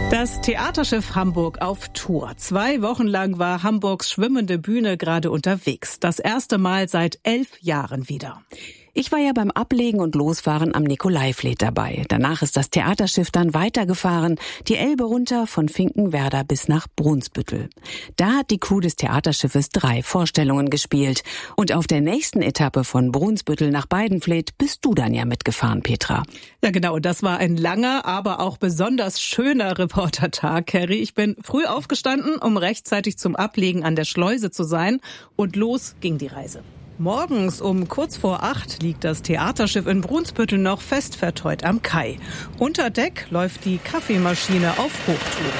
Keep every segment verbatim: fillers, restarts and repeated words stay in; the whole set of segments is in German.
Das Theaterschiff Hamburg auf Tour. Zwei Wochen lang war Hamburgs schwimmende Bühne gerade unterwegs. Das erste Mal seit elf Jahren wieder. Ich war ja beim Ablegen und Losfahren am Nikolaifleet dabei. Danach ist das Theaterschiff dann weitergefahren, die Elbe runter von Finkenwerder bis nach Brunsbüttel. Da hat die Crew des Theaterschiffes drei Vorstellungen gespielt. Und auf der nächsten Etappe von Brunsbüttel nach Beidenfleet bist du dann ja mitgefahren, Petra. Ja genau, das war ein langer, aber auch besonders schöner Reportertag, Kerry. Ich bin früh aufgestanden, um rechtzeitig zum Ablegen an der Schleuse zu sein. Und los ging die Reise. Morgens um kurz vor acht liegt das Theaterschiff in Brunsbüttel noch fest verteut am Kai. Unter Deck läuft die Kaffeemaschine auf Hochtouren.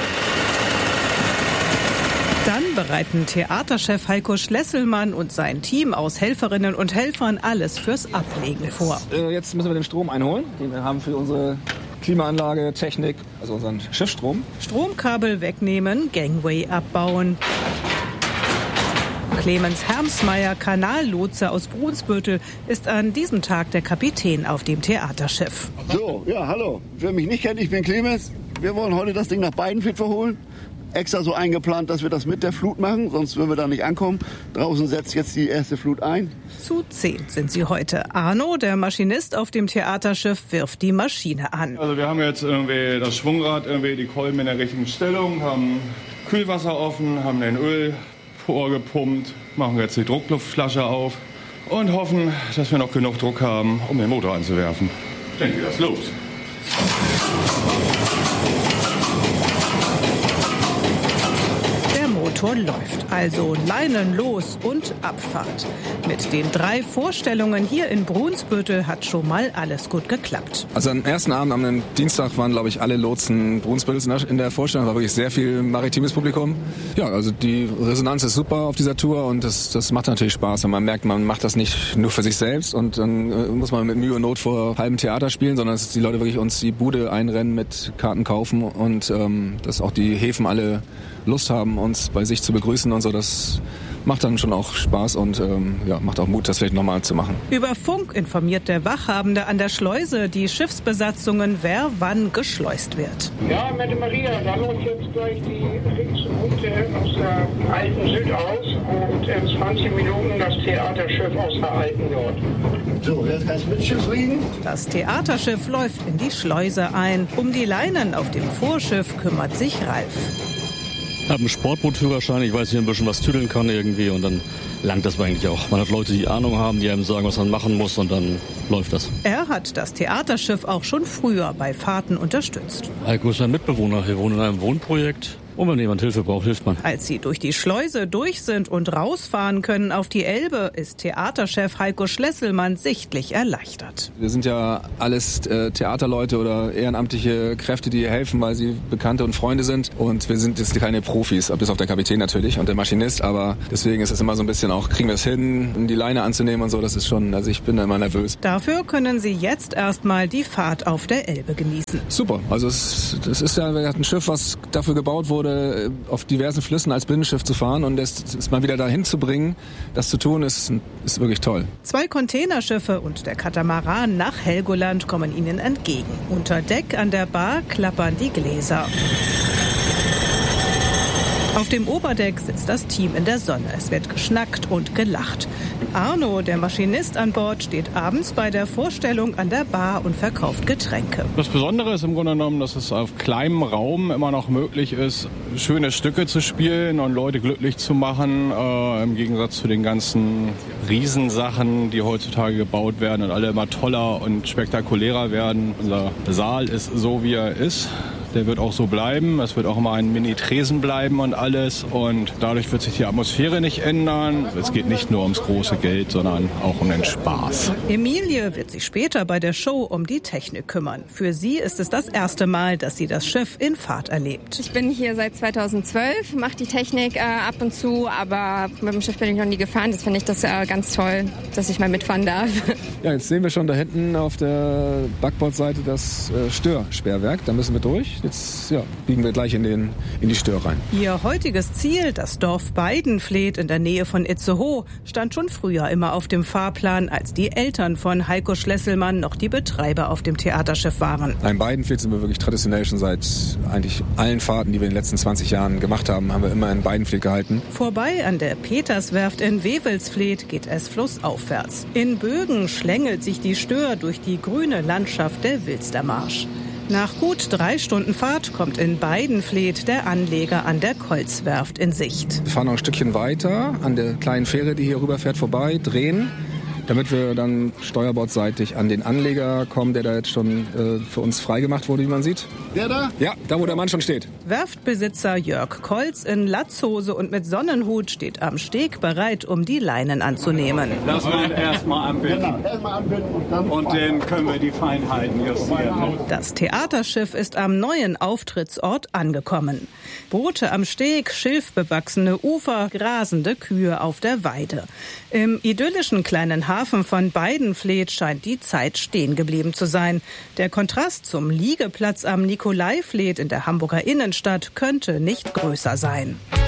Dann bereiten Theaterchef Heiko Schlesselmann und sein Team aus Helferinnen und Helfern alles fürs Ablegen vor. Jetzt, äh, jetzt müssen wir den Strom einholen, den wir haben für unsere Klimaanlage, Technik, also unseren Schiffsstrom. Stromkabel wegnehmen, Gangway abbauen. Clemens Hermsmeier, Kanallotse aus Brunsbüttel, ist an diesem Tag der Kapitän auf dem Theaterschiff. So, ja, hallo. Wer mich nicht kennt, ich bin Clemens. Wir wollen heute das Ding nach Beidenfleet verholen. Extra so eingeplant, dass wir das mit der Flut machen, sonst würden wir da nicht ankommen. Draußen setzt jetzt die erste Flut ein. Zu zehn sind sie heute. Arno, der Maschinist auf dem Theaterschiff, wirft die Maschine an. Also wir haben jetzt irgendwie das Schwungrad, irgendwie die Kolben in der richtigen Stellung, haben Kühlwasser offen, haben den Öl vorgepumpt, machen jetzt die Druckluftflasche auf und hoffen, dass wir noch genug Druck haben, um den Motor anzuwerfen. Dann geht das los. Motor läuft, also Leinen los und Abfahrt. Mit den drei Vorstellungen hier in Brunsbüttel hat schon mal alles gut geklappt. Also am ersten Abend, am Dienstag, waren, glaube ich, alle Lotsen Brunsbüttels in der Vorstellung. Da war wirklich sehr viel maritimes Publikum. Ja, also die Resonanz ist super auf dieser Tour und das, das macht natürlich Spaß. Und man merkt, man macht das nicht nur für sich selbst und dann muss man mit Mühe und Not vor halbem Theater spielen, sondern dass die Leute wirklich uns die Bude einrennen, mit Karten kaufen und ähm, dass auch die Häfen alle Lust haben, uns bei sich zu begrüßen und so. Das macht dann schon auch Spaß und ähm, ja, macht auch Mut, das vielleicht nochmal zu machen. Über Funk informiert der Wachhabende an der Schleuse die Schiffsbesatzungen, wer wann geschleust wird. Ja, Mette Maria, da läuft jetzt gleich die Linksroute aus der alten Süd aus und in zwanzig Minuten das Theaterschiff aus der alten Nord. So, jetzt kannst du mit Schiff liegen. Das Theaterschiff läuft in die Schleuse ein. Um die Leinen auf dem Vorschiff kümmert sich Ralf. Ich habe einen Sportbootführerschein, ich weiß, wie man ein bisschen was tüdeln kann irgendwie und dann langt das eigentlich auch. Man hat Leute, die Ahnung haben, die einem sagen, was man machen muss und dann läuft das. Er hat das Theaterschiff auch schon früher bei Fahrten unterstützt. Heiko ist ein Mitbewohner, wir wohnen in einem Wohnprojekt. Und wenn jemand Hilfe braucht, hilft man. Als sie durch die Schleuse durch sind und rausfahren können auf die Elbe, ist Theaterchef Heiko Schlesselmann sichtlich erleichtert. Wir sind ja alles äh, Theaterleute oder ehrenamtliche Kräfte, die helfen, weil sie Bekannte und Freunde sind. Und wir sind jetzt keine Profis, bis auf der Kapitän natürlich und der Maschinist. Aber deswegen ist es immer so ein bisschen auch, kriegen wir es hin, die Leine anzunehmen und so. Das ist schon, also ich bin da immer nervös. Dafür können sie jetzt erstmal die Fahrt auf der Elbe genießen. Super, also es, es ist ja ein Schiff, was dafür gebaut wurde, auf diversen Flüssen als Binnenschiff zu fahren und das ist mal wieder dahin zu bringen, das zu tun, ist, ist wirklich toll. Zwei Containerschiffe und der Katamaran nach Helgoland kommen ihnen entgegen. Unter Deck an der Bar klappern die Gläser. Auf dem Oberdeck sitzt das Team in der Sonne. Es wird geschnackt und gelacht. Arno, der Maschinist an Bord, steht abends bei der Vorstellung an der Bar und verkauft Getränke. Das Besondere ist im Grunde genommen, dass es auf kleinem Raum immer noch möglich ist, schöne Stücke zu spielen und Leute glücklich zu machen, äh, im Gegensatz zu den ganzen Riesensachen, die heutzutage gebaut werden und alle immer toller und spektakulärer werden. Unser Saal ist so, wie er ist. Der wird auch so bleiben. Es wird auch immer ein Mini-Tresen bleiben und alles. Und dadurch wird sich die Atmosphäre nicht ändern. Es geht nicht nur ums große Geld, sondern auch um den Spaß. Emilie wird sich später bei der Show um die Technik kümmern. Für sie ist es das erste Mal, dass sie das Schiff in Fahrt erlebt. Ich bin hier seit zweitausendzwölf, mache die Technik äh, ab und zu, aber mit dem Schiff bin ich noch nie gefahren. Das finde ich das äh, ganz toll, dass ich mal mitfahren darf. Ja, jetzt sehen wir schon da hinten auf der Backbordseite das äh, Störsperrwerk. Da müssen wir durch. Jetzt ja, biegen wir gleich in, den, in die Stör rein. Ihr heutiges Ziel, das Dorf Beidenfleth in der Nähe von Itzehoe, stand schon früher immer auf dem Fahrplan, als die Eltern von Heiko Schlesselmann noch die Betreiber auf dem Theaterschiff waren. In Beidenfleth sind wir wirklich traditionell schon seit eigentlich allen Fahrten, die wir in den letzten zwanzig Jahren gemacht haben, haben wir immer in Beidenfleth gehalten. Vorbei an der Peterswerft in Wewelsfleth geht es flussaufwärts. In Bögen schlängelt sich die Stör durch die grüne Landschaft der Wilstermarsch. Nach gut drei Stunden Fahrt kommt in Beidenfleth der Anleger an der Kolzwerft in Sicht. Wir fahren noch ein Stückchen weiter an der kleinen Fähre, die hier rüberfährt, vorbei, drehen, damit wir dann steuerbordsseitig an den Anleger kommen, der da jetzt schon äh, für uns freigemacht wurde, wie man sieht. Der da? Ja, da wo der Mann schon steht. Werftbesitzer Jörg Kolz in Latzhose und mit Sonnenhut steht am Steg bereit, um die Leinen anzunehmen. Lass mal erstmal anbinden. Genau, erstmal anbinden und dann. Und dann können wir die Feinheiten justieren. Das Theaterschiff ist am neuen Auftrittsort angekommen. Boote am Steg, schilfbewachsene Ufer, grasende Kühe auf der Weide. Im idyllischen kleinen Hafen von Beidenfleth scheint die Zeit stehen geblieben zu sein. Der Kontrast zum Liegeplatz am Nikolaifleth in der Hamburger Innenstadt könnte nicht größer sein.